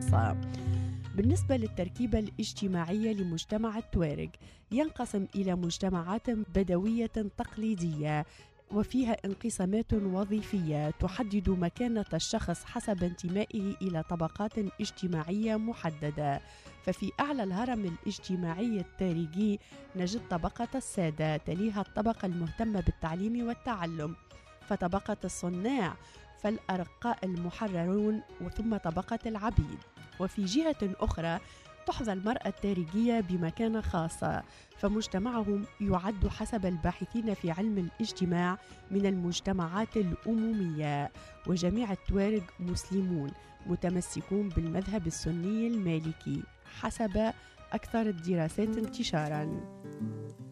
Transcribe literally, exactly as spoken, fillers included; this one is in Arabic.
خاصة. بالنسبة للتركيبة الاجتماعية لمجتمع التوارق، ينقسم إلى مجتمعات بدوية تقليدية وفيها انقسامات وظيفية تحدد مكانة الشخص حسب انتمائه إلى طبقات اجتماعية محددة. ففي أعلى الهرم الاجتماعي التاريخي نجد طبقة السادة، تليها الطبقة المهتمة بالتعليم والتعلم، فطبقة الصناع، فالأرقاء المحررون، وثم طبقة العبيد. وفي جهة أخرى تحظى المرأة التاريخية بمكانة خاصة، فمجتمعهم يعد حسب الباحثين في علم الاجتماع من المجتمعات الأمومية. وجميع التوارق مسلمون متمسكون بالمذهب السني المالكي حسب أكثر الدراسات انتشاراً.